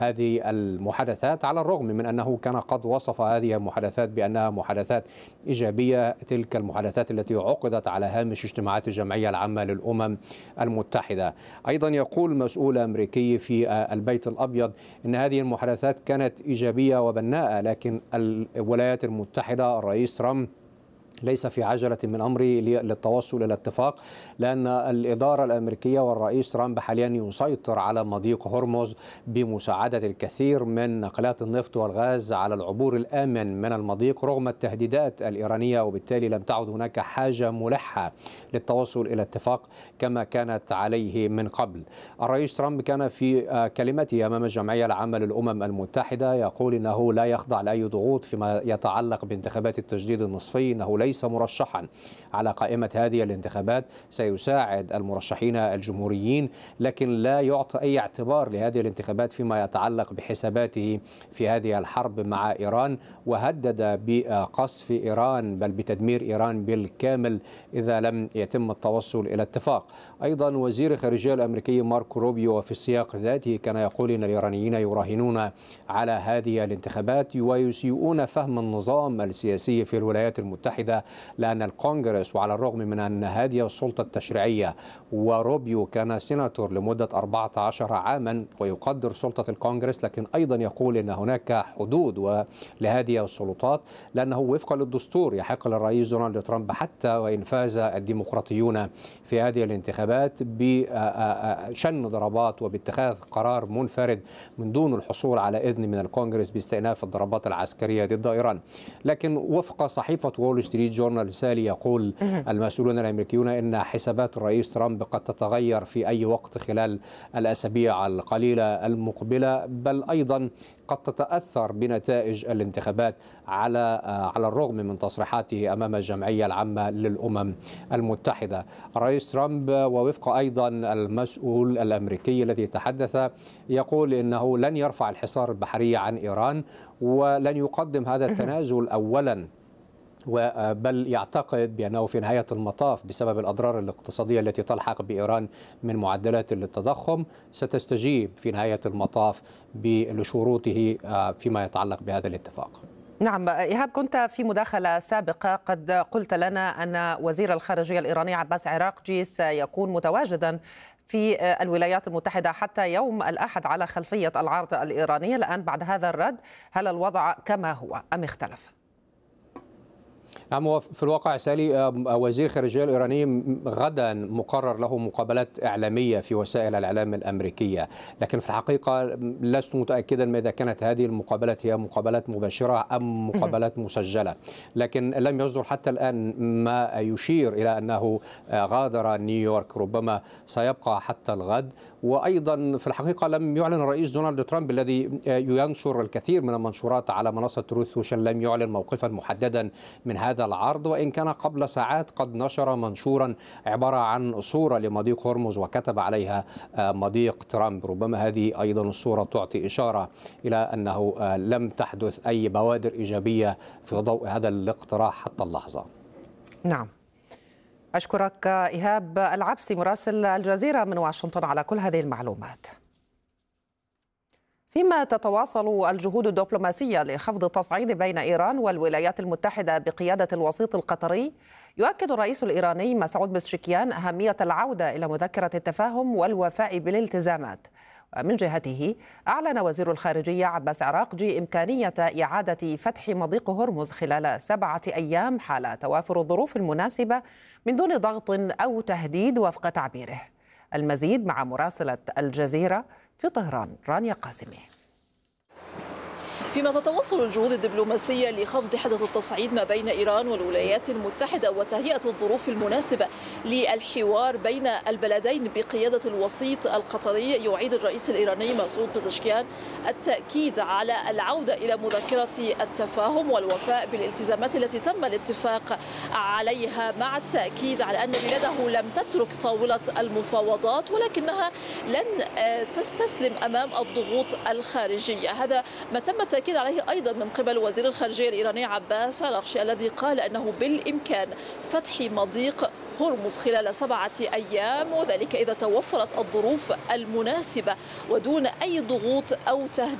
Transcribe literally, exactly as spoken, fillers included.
هذه المحادثات، على الرغم من أنه كان قد وصف هذه المحادثات بأنها محادثات إيجابية، تلك المحادثات التي عقدت على هامش اجتماعات الجمعية العامة للأمم المتحدة. أيضا يقول مسؤول أمريكي في البيت الأبيض أن هذه المحادثات كانت إيجابية وبناءة، لكن الولايات المتحدة الرئيس ترامب ليس في عجلة من أمره للتوصل إلى اتفاق، لأن الإدارة الأمريكية والرئيس ترامب حاليا يسيطر على مضيق هرمز بمساعدة الكثير من ناقلات النفط والغاز على العبور الآمن من المضيق رغم التهديدات الإيرانية، وبالتالي لم تعد هناك حاجة ملحة للتوصل إلى اتفاق كما كانت عليه من قبل. الرئيس ترامب كان في كلمته أمام الجمعية العامة للأمم المتحدة يقول إنه لا يخضع لأي ضغوط فيما يتعلق بانتخابات التجديد النصفي، إنه ليس ليس مرشحا على قائمة هذه الانتخابات، سيساعد المرشحين الجمهوريين، لكن لا يعطي أي اعتبار لهذه الانتخابات فيما يتعلق بحساباته في هذه الحرب مع إيران، وهدد بقصف إيران بل بتدمير إيران بالكامل إذا لم يتم التوصل إلى اتفاق. أيضا وزير الخارجية الأمريكي ماركو روبيو وفي السياق ذاته كان يقول إن الإيرانيين يراهنون على هذه الانتخابات ويسيئون فهم النظام السياسي في الولايات المتحدة، لأن الكونغرس وعلى الرغم من أن هذه السلطة التشريعية وروبيو كان سيناتور لمدة أربعة عشر عاما ويقدر سلطة الكونغرس، لكن أيضا يقول أن هناك حدود لهذه السلطات، لأنه وفقا للدستور يحق للرئيس دونالد ترامب حتى وإن فاز الديمقراطيون في هذه الانتخابات بشن ضربات وباتخاذ قرار منفرد من دون الحصول على إذن من الكونغرس باستئناف الضربات العسكرية ضد إيران. لكن وفق صحيفة وول ستريت جورنال سالي يقول المسؤولون الأمريكيون إن حسابات الرئيس ترامب قد تتغير في أي وقت خلال الأسابيع القليلة المقبلة، بل أيضا قد تتأثر بنتائج الانتخابات على على الرغم من تصريحاته أمام الجمعية العامة للأمم المتحدة. الرئيس ترامب ووفق أيضا المسؤول الأمريكي الذي تحدث يقول إنه لن يرفع الحصار البحري عن إيران ولن يقدم هذا التنازل أولا، بل يعتقد بأنه في نهاية المطاف بسبب الأضرار الاقتصادية التي تلحق بإيران من معدلات للتضخم ستستجيب في نهاية المطاف لشروطه فيما يتعلق بهذا الاتفاق. نعم إيهاب، كنت في مداخلة سابقة قد قلت لنا أن وزير الخارجية الإيراني عباس عراقجي سيكون متواجدا في الولايات المتحدة حتى يوم الأحد على خلفية العرض الإيراني. الآن بعد هذا الرد هل الوضع كما هو أم اختلف؟ نعم، في الواقع سالي وزير الخارجية الإيراني غدا مقرر له مقابلات إعلامية في وسائل الإعلام الأمريكية، لكن في الحقيقة لست متأكدا ما إذا كانت هذه المقابلات هي مقابلات مباشرة أم مقابلات مسجلة، لكن لم يصدر حتى الآن ما يشير إلى أنه غادر نيويورك، ربما سيبقى حتى الغد. وأيضا في الحقيقة لم يعلن الرئيس دونالد ترامب الذي ينشر الكثير من المنشورات على منصة تروث سوشيال لم يعلن موقفا محددا من هذا العرض، وإن كان قبل ساعات قد نشر منشورا عبارة عن صورة لمضيق هرمز وكتب عليها مضيق ترامب. ربما هذه أيضا الصورة تعطي إشارة إلى أنه لم تحدث أي بوادر إيجابية في ضوء هذا الاقتراح حتى اللحظة. نعم، أشكرك إيهاب العبسي مراسل الجزيرة من واشنطن على كل هذه المعلومات. فيما تتواصل الجهود الدبلوماسية لخفض التصعيد بين إيران والولايات المتحدة بقيادة الوسيط القطري، يؤكد الرئيس الإيراني مسعود بزشكيان أهمية العودة إلى مذكرة التفاهم والوفاء بالالتزامات. ومن جهته أعلن وزير الخارجية عباس عراقجي إمكانية إعادة فتح مضيق هرمز خلال سبعة أيام حال توافر الظروف المناسبة من دون ضغط أو تهديد وفق تعبيره. المزيد مع مراسلة الجزيرة في طهران رانيا قاسمي. فيما تتواصل الجهود الدبلوماسية لخفض حدث التصعيد ما بين إيران والولايات المتحدة وتهيئة الظروف المناسبة للحوار بين البلدين بقيادة الوسيط القطري، يعيد الرئيس الإيراني مسعود بزشكيان التأكيد على العودة إلى مذكرة التفاهم والوفاء بالالتزامات التي تم الاتفاق عليها، مع التأكيد على أن بلاده لم تترك طاولة المفاوضات ولكنها لن تستسلم أمام الضغوط الخارجية. هذا ما تم التأكيد عليه أيضا من قبل وزير الخارجية الإيراني عباس عراقشي الذي قال أنه بالإمكان فتح مضيق هرمز خلال سبعة أيام، وذلك إذا توفرت الظروف المناسبة ودون أي ضغوط أو تهديد